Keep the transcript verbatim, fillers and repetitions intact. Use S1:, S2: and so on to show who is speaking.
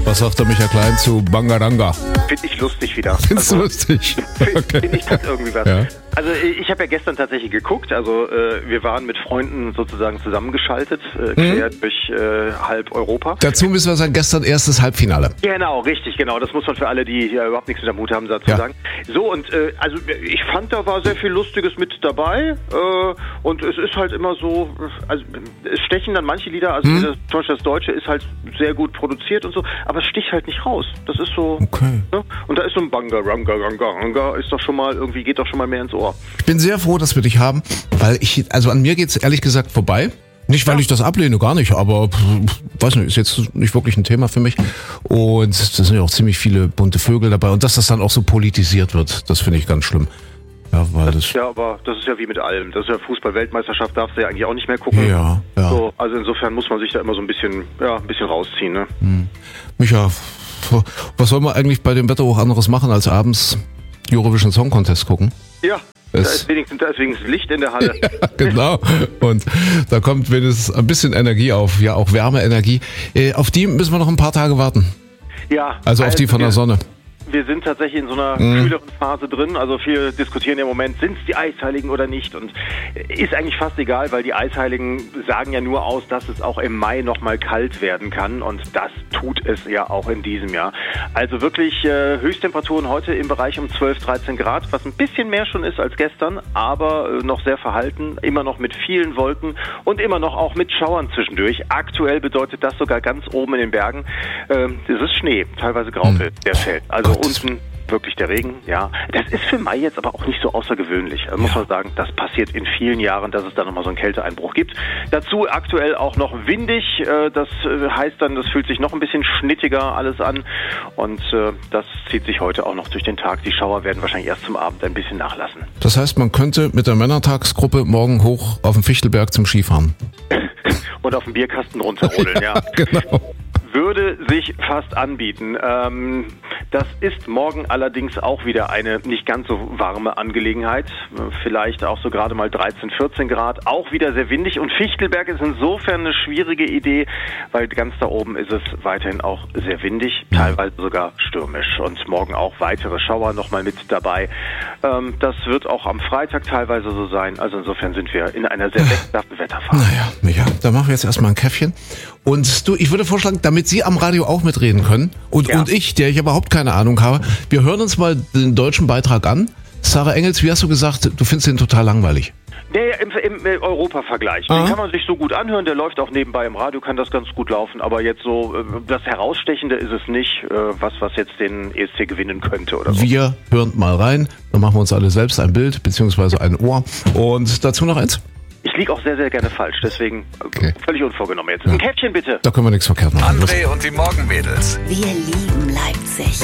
S1: Was sagt der Michael Klein zu Bangaranga?
S2: Finde ich lustig wieder.
S1: Findest
S2: also,
S1: du lustig?
S2: Finde
S1: Okay.
S2: find ich das irgendwie was.
S1: Ja.
S2: Also ich habe ja gestern tatsächlich geguckt, also äh, wir waren mit Freunden sozusagen zusammengeschaltet, äh, quer
S1: Mhm.
S2: durch äh, halb Europa.
S1: Dazu müssen wir sagen, gestern erstes Halbfinale.
S2: Genau, richtig, genau. Das muss man für alle, die ja überhaupt nichts mit der Mut haben, dazu
S1: Ja.
S2: sagen. So, und äh, also ich fand, da war sehr viel Lustiges mit dabei. Äh, und es ist halt immer so, also es stechen dann manche Lieder, also
S1: Mhm.
S2: das, zum Beispiel das Deutsche ist halt sehr gut produziert und so, aber es sticht halt nicht raus. Das ist so.
S1: Okay.
S2: Ne? Und da ist so ein Banga, Ranga, Ranga, Ranga, ist doch schon mal, irgendwie geht doch schon mal mehr ins Ohr.
S1: Ich bin sehr froh, dass wir dich haben, weil ich, also an mir geht's ehrlich gesagt vorbei. Nicht, weil
S2: Ja.
S1: ich das ablehne, gar nicht, aber pff, weiß nicht, ist jetzt nicht wirklich ein Thema für mich. Und es sind ja auch ziemlich viele bunte Vögel dabei. Und dass das dann auch so politisiert wird, das finde ich ganz schlimm. Ja, weil das.
S2: Ja, aber das ist ja wie mit allem. Das ist ja Fußball-Weltmeisterschaft, darfst du ja eigentlich auch nicht mehr gucken.
S1: Ja, ja.
S2: So, also insofern muss man sich da immer so ein bisschen, ja, ein bisschen rausziehen, ne?
S1: Micha, was soll man eigentlich bei dem Wetter auch anderes machen, als abends Eurovision Song Contest gucken?
S2: Ja, da
S1: Es-
S2: ist wenigstens, da ist wenigstens Licht in der Halle.
S1: Ja, genau. Und da kommt wenigstens ein bisschen Energie auf, ja, auch Wärmeenergie. Äh, auf die müssen wir noch ein paar Tage warten.
S2: Ja.
S1: Also auf die von der
S2: wir-
S1: Sonne.
S2: Wir sind tatsächlich in so einer
S1: Mhm.
S2: kühleren Phase drin. Also viele diskutieren im Moment, sind es die Eisheiligen oder nicht? Und ist eigentlich fast egal, weil die Eisheiligen sagen ja nur aus, dass es auch im Mai nochmal kalt werden kann. Und das tut es ja auch in diesem Jahr. Also wirklich äh, Höchsttemperaturen heute im Bereich um zwölf, dreizehn Grad, was ein bisschen mehr schon ist als gestern, aber äh, noch sehr verhalten. Immer noch mit vielen Wolken und immer noch auch mit Schauern zwischendurch. Aktuell bedeutet das sogar ganz oben in den Bergen. Ähm, es ist Schnee, teilweise Graupel, der fällt. Also
S1: Gott.
S2: unten wirklich der Regen, ja. Das ist für Mai jetzt aber auch nicht so außergewöhnlich. Da muss
S1: Ja.
S2: man sagen, das passiert in vielen Jahren, dass es da nochmal so einen Kälteeinbruch gibt. Dazu aktuell auch noch windig. Äh, Das äh, heißt dann, das fühlt sich noch ein bisschen schnittiger alles an. Und äh, das zieht sich heute auch noch durch den Tag. Die Schauer werden wahrscheinlich erst zum Abend ein bisschen nachlassen.
S1: Das heißt, man könnte mit der Männertagsgruppe morgen hoch auf den Fichtelberg zum Skifahren.
S2: Und auf den Bierkasten runterrodeln, ja.
S1: Genau.
S2: Würde sich fast anbieten. Ähm, das ist morgen allerdings auch wieder eine nicht ganz so warme Angelegenheit. Vielleicht auch so gerade mal dreizehn, vierzehn Grad. Auch wieder sehr windig. Und Fichtelberg ist insofern eine schwierige Idee, weil ganz da oben ist es weiterhin auch sehr windig, teilweise sogar stürmisch. Und morgen auch weitere Schauer nochmal mit dabei. Ähm, das wird auch am Freitag teilweise so sein. Also insofern sind wir in einer sehr wechselhaften Wetterphase.
S1: Naja, Micha, dann machen wir jetzt erstmal ein Käffchen. Und du, ich würde vorschlagen, damit Sie am Radio auch mitreden können und,
S2: Ja.
S1: und ich, der ich überhaupt keine Ahnung habe, wir hören uns mal den deutschen Beitrag an. Sarah Engels, wie hast du gesagt, du findest den total langweilig?
S2: Der im, im äh, Europa-Vergleich,
S1: Aha.
S2: den kann man sich so gut anhören, der läuft auch nebenbei im Radio, kann das ganz gut laufen, aber jetzt so, äh, das Herausstechende ist es nicht, äh, was, was jetzt den E S C gewinnen könnte oder so.
S1: Wir hören mal rein, dann machen wir uns alle selbst ein Bild beziehungsweise ein Ohr und dazu noch eins.
S2: Ich liege auch sehr, sehr gerne falsch, deswegen äh,
S1: Okay.
S2: völlig unvorgenommen jetzt. Ein Käffchen bitte.
S1: Da können wir nichts verkehrt machen.
S3: André und die Morgenmädels.
S4: Wir lieben Leipzig.